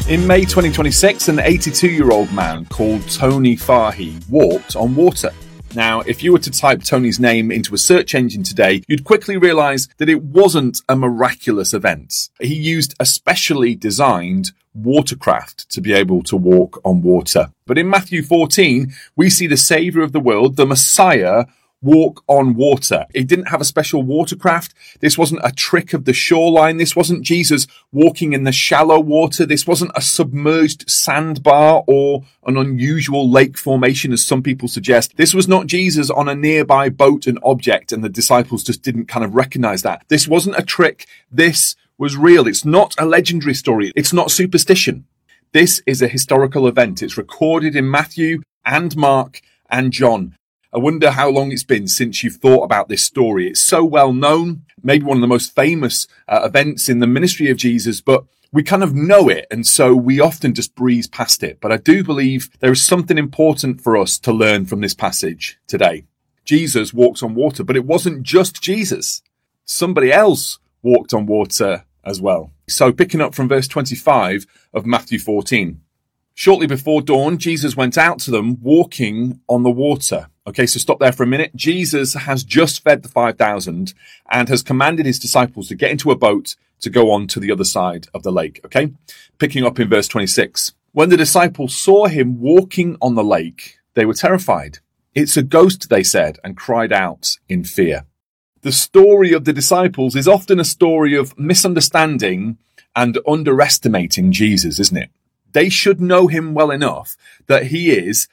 In May 2026, an 82-year-old man called Tony Fahey walked on water. Now, if you were to type Tony's name into a search engine today, you'd quickly realise that it wasn't a miraculous event. He used a specially designed watercraft to be able to walk on water. But in Matthew 14, we see the Saviour of the world, the Messiah, walk on water. He didn't have a special watercraft. This wasn't a trick of the shoreline. This wasn't Jesus walking in the shallow water. This wasn't a submerged sandbar or an unusual lake formation, as some people suggest. This was not Jesus on a nearby boat and object, and the disciples just didn't kind of recognize that. This wasn't a trick. This was real. It's not a legendary story. It's not superstition. This is a historical event. It's recorded in Matthew and Mark and John. I wonder how long it's been since you've thought about this story. It's so well known, maybe one of the most famous events in the ministry of Jesus, but we kind of know it, and so we often just breeze past it. But I do believe there is something important for us to learn from this passage today. Jesus walks on water, but it wasn't just Jesus. Somebody else walked on water as well. So picking up from verse 25 of Matthew 14. Shortly before dawn, Jesus went out to them walking on the water. Okay, so stop there for a minute. Jesus has just fed the 5,000 and has commanded his disciples to get into a boat to go on to the other side of the lake. Okay, picking up in verse 26. When the disciples saw him walking on the lake, they were terrified. "It's a ghost," they said, and cried out in fear. The story of the disciples is often a story of misunderstanding and underestimating Jesus, isn't it? They should know him well enough that he is